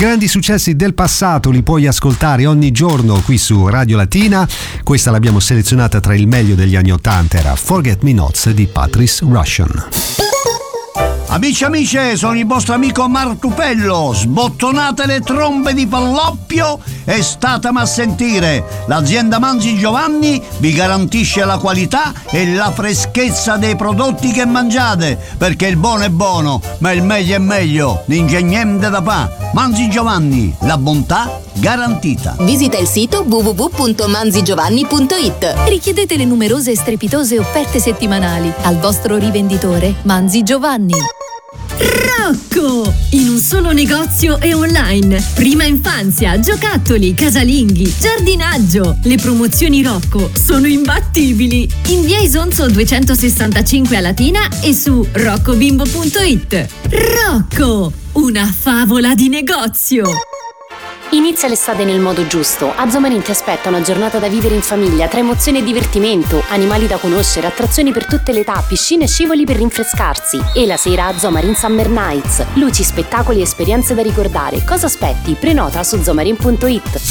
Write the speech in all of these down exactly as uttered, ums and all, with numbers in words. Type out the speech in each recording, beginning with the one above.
grandi successi del passato li puoi ascoltare ogni giorno qui su Radio Latina. Questa l'abbiamo selezionata tra il meglio degli anni ottanta, era Forget Me Nots di Patrice Rushen. Amici e amiche, sono il vostro amico Martupello. Sbottonate le trombe di Falloppio e statemi a sentire. L'azienda Manzi Giovanni vi garantisce la qualità e la freschezza dei prodotti che mangiate, perché il buono è buono, ma il meglio è meglio. Non c'è niente da fa. Manzi Giovanni, la bontà garantita. Visita il sito w w w punto manzi giovanni punto i t. Richiedete le numerose e strepitose offerte settimanali al vostro rivenditore Manzi Giovanni. Rocco! In un solo negozio e online. Prima infanzia, giocattoli, casalinghi, giardinaggio. Le promozioni Rocco sono imbattibili. In via Isonzo duecentosessantacinque a Latina e su roccobimbo punto i t. Rocco! Una favola di negozio! Inizia l'estate nel modo giusto. A Zomarin ti aspetta una giornata da vivere in famiglia, tra emozioni e divertimento, animali da conoscere, attrazioni per tutte le età, piscine e scivoli per rinfrescarsi. E la sera a Zomarin Summer Nights. Luci, spettacoli e esperienze da ricordare. Cosa aspetti? Prenota su zomarin punto i t.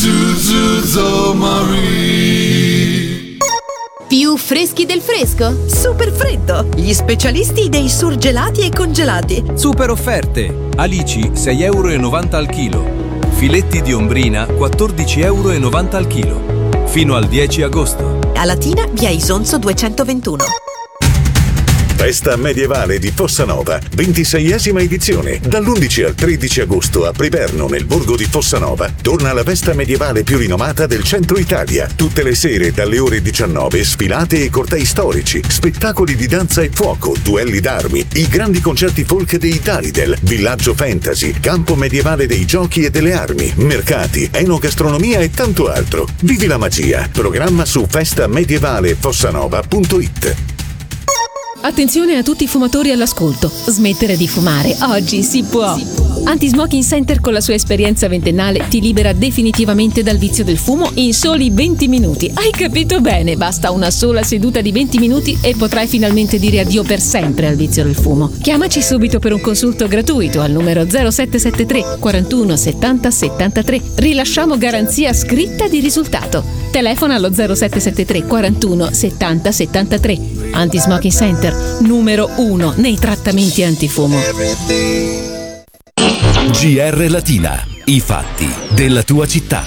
Più freschi del fresco? Super freddo! Gli specialisti dei surgelati e congelati. Super offerte! Alici sei euro e novanta al chilo. Filetti di ombrina quattordici euro e novanta al chilo. Fino al dieci agosto. A Latina, via Isonzo duecentoventuno. Festa medievale di Fossanova, ventiseiesima edizione. Dall'undici al tredici agosto a Priverno, nel borgo di Fossanova, torna la festa medievale più rinomata del centro Italia. Tutte le sere dalle ore diciannove, sfilate e cortei storici, spettacoli di danza e fuoco, duelli d'armi, i grandi concerti folk dei Dalidel, villaggio fantasy, campo medievale dei giochi e delle armi, mercati, enogastronomia e tanto altro. Vivi la magia. Programma su festa medievale fossanova punto i t. Attenzione a tutti i fumatori all'ascolto. Smettere di fumare oggi si può. Anti-Smoking Center con la sua esperienza ventennale ti libera definitivamente dal vizio del fumo in soli venti minuti. Hai capito bene? Basta una sola seduta di venti minuti e potrai finalmente dire addio per sempre al vizio del fumo. Chiamaci subito per un consulto gratuito al numero zero sette sette tre quarantuno settanta settantatré. Rilasciamo garanzia scritta di risultato. Telefona allo zero sette sette tre quarantuno settanta settantatré. Anti-Smoking Center, numero uno nei trattamenti antifumo. G R Latina, i fatti della tua città.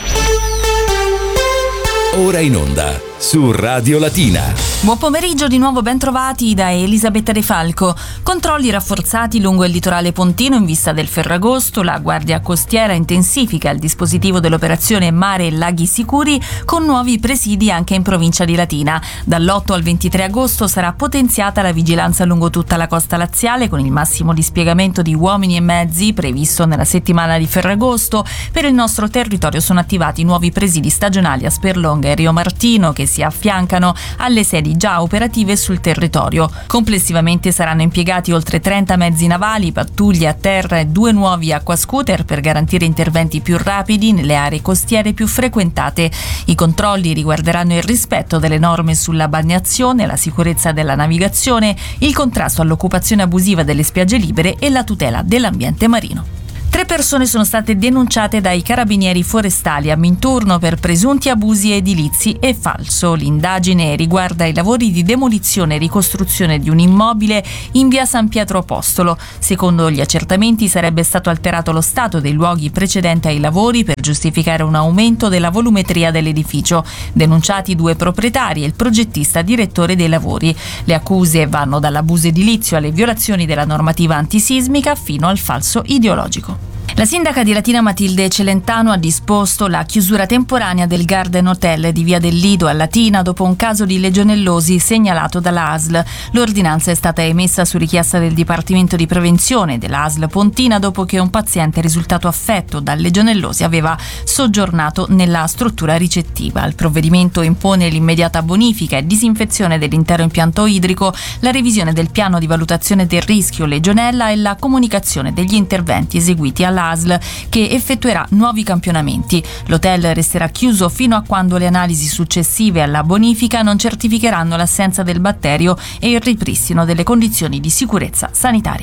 Ora in onda su Radio Latina. Buon pomeriggio, di nuovo ben trovati da Elisabetta De Falco. Controlli rafforzati lungo il litorale pontino in vista del Ferragosto. La Guardia Costiera intensifica il dispositivo dell'operazione Mare e Laghi Sicuri con nuovi presidi anche in provincia di Latina. Dall'otto al ventitré agosto sarà potenziata la vigilanza lungo tutta la costa laziale con il massimo dispiegamento di uomini e mezzi previsto nella settimana di Ferragosto. Per il nostro territorio sono attivati nuovi presidi stagionali a Sperlonga e Rio Martino che si affiancano alle sedi già operative sul territorio. Complessivamente saranno impiegati oltre trenta mezzi navali, pattuglie a terra e due nuovi acquascooter per garantire interventi più rapidi nelle aree costiere più frequentate. I controlli riguarderanno il rispetto delle norme sulla bagnazione, la sicurezza della navigazione, il contrasto all'occupazione abusiva delle spiagge libere e la tutela dell'ambiente marino. Tre persone sono state denunciate dai carabinieri forestali a Minturno per presunti abusi edilizi e falso. L'indagine riguarda i lavori di demolizione e ricostruzione di un immobile in via San Pietro Apostolo. Secondo gli accertamenti sarebbe stato alterato lo stato dei luoghi precedenti ai lavori per giustificare un aumento della volumetria dell'edificio. Denunciati due proprietari e il progettista direttore dei lavori. Le accuse vanno dall'abuso edilizio alle violazioni della normativa antisismica fino al falso ideologico. La sindaca di Latina Matilde Celentano ha disposto la chiusura temporanea del Garden Hotel di Via del Lido a Latina dopo un caso di legionellosi segnalato dalla A S L. L'ordinanza è stata emessa su richiesta del Dipartimento di Prevenzione della A S L Pontina dopo che un paziente risultato affetto da legionellosi aveva soggiornato nella struttura ricettiva. Il provvedimento impone l'immediata bonifica e disinfezione dell'intero impianto idrico, la revisione del piano di valutazione del rischio legionella e la comunicazione degli interventi eseguiti alla A S L che effettuerà nuovi campionamenti. L'hotel resterà chiuso fino a quando le analisi successive alla bonifica non certificheranno l'assenza del batterio e il ripristino delle condizioni di sicurezza sanitaria.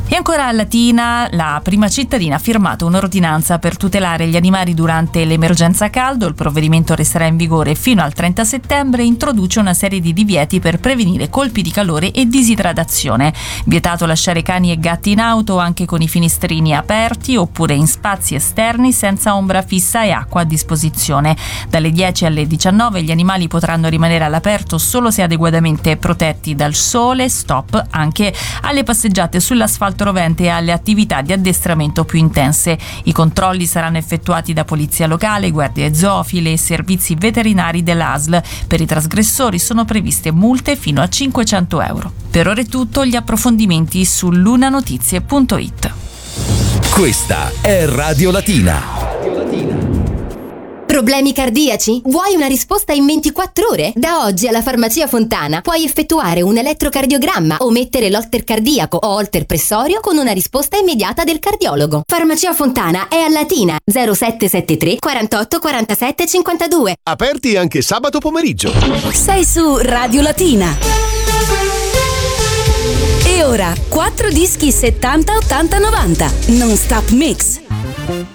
E ancora a Latina, la prima cittadina ha firmato un'ordinanza per tutelare gli animali durante l'emergenza caldo. Il provvedimento resterà in vigore fino al trenta settembre e introduce una serie di divieti per prevenire colpi di calore e disidratazione. Vietato lasciare cani e gatti in auto anche con i finestrini aperti oppure in spazi esterni senza ombra fissa e acqua a disposizione. Dalle dieci alle diciannove gli animali potranno rimanere all'aperto solo se adeguatamente protetti dal sole. Stop anche alle passeggiate sull'asfalto rovente e alle attività di addestramento più intense. I controlli saranno effettuati da polizia locale, guardie zoofile e servizi veterinari dell'A S L. Per i trasgressori sono previste multe fino a cinquecento euro. Per ora è tutto, gli approfondimenti su lunanotizie punto it. Questa è Radio Latina. Problemi cardiaci? Vuoi una risposta in ventiquattro ore? Da oggi alla Farmacia Fontana puoi effettuare un elettrocardiogramma o mettere l'holter cardiaco o holter pressorio con una risposta immediata del cardiologo. Farmacia Fontana è a Latina, zero sette sette tre quarantotto quarantasette cinquantadue. Aperti anche sabato pomeriggio. Sei su Radio Latina. E ora quattro dischi settanta ottanta novanta Non Stop Mix.